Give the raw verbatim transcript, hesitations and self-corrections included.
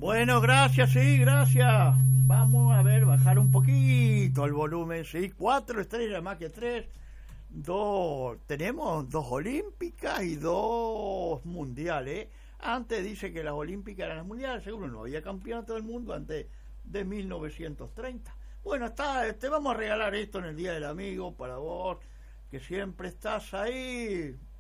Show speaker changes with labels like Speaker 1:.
Speaker 1: Bueno, gracias, sí, gracias. Vamos a ver, bajar un poquito el volumen, sí. Cuatro estrellas más que tres. Dos, tenemos dos olímpicas y dos mundiales. Antes dice que las olímpicas eran las mundiales, seguro no había campeonato del mundo antes de mil novecientos treinta. Bueno, está, te vamos a regalar esto en el Día del Amigo para vos, que siempre estás ahí